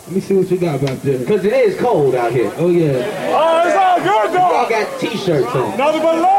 Let me see what you got back there. Because it is cold out here. Oh, yeah. Oh, it's all good, Y'all though. got t-shirts on. Nothing but love.